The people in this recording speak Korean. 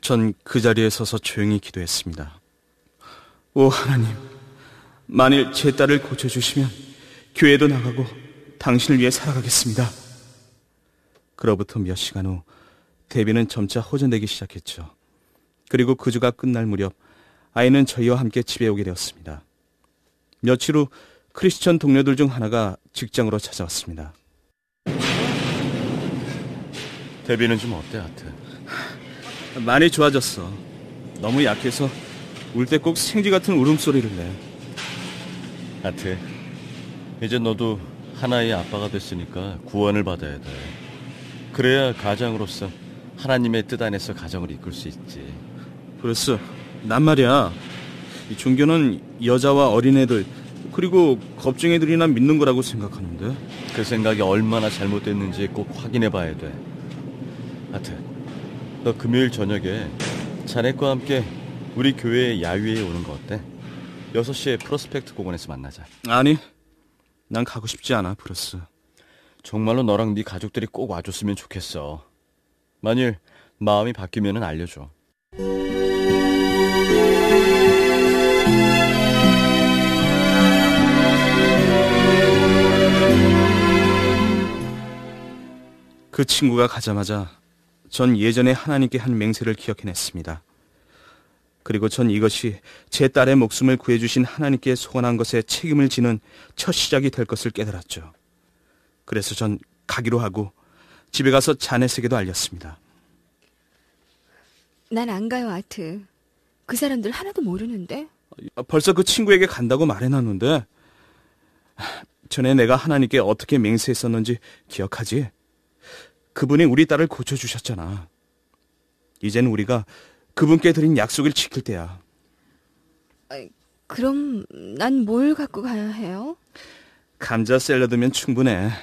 전 그 자리에 서서 조용히 기도했습니다. 오 하나님, 만일 제 딸을 고쳐주시면 교회도 나가고 당신을 위해 살아가겠습니다. 그로부터 몇 시간 후 데비는 점차 호전되기 시작했죠. 그리고 그 주가 끝날 무렵 아이는 저희와 함께 집에 오게 되었습니다. 며칠 후 크리스천 동료들 중 하나가 직장으로 찾아왔습니다. 데비는 좀 어때, 하트? 많이 좋아졌어. 너무 약해서 울 때 꼭 생쥐 같은 울음소리를 내. 하트, 이제 너도 하나의 아빠가 됐으니까 구원을 받아야 돼. 그래야 가장으로서 하나님의 뜻 안에서 가정을 이끌 수 있지. 브루스, 난 말이야, 이 종교는 여자와 어린애들 그리고 겁쟁이들이나 믿는 거라고 생각하는데. 그 생각이 얼마나 잘못됐는지 꼭 확인해 봐야 돼. 하트, 너 금요일 저녁에 자넷과 함께 우리 교회 야유회에 오는 거 어때? 6시에 프로스펙트 공원에서 만나자. 아니, 난 가고 싶지 않아, 브루스. 정말로 너랑 네 가족들이 꼭 와줬으면 좋겠어. 만일 마음이 바뀌면은 알려줘. 그 친구가 가자마자 전 예전에 하나님께 한 맹세를 기억해냈습니다. 그리고 전 이것이 제 딸의 목숨을 구해주신 하나님께 소원한 것에 책임을 지는 첫 시작이 될 것을 깨달았죠. 그래서 전 가기로 하고 집에 가서 자넷에게도 알렸습니다. 난 안 가요, 아트. 그 사람들 하나도 모르는데. 벌써 그 친구에게 간다고 말해놨는데, 전에 내가 하나님께 어떻게 맹세했었는지 기억하지? 그분이 우리 딸을 고쳐주셨잖아. 이젠 우리가 그분께 드린 약속을 지킬 때야. 그럼 난 뭘 갖고 가야 해요? 감자 샐러드면 충분해.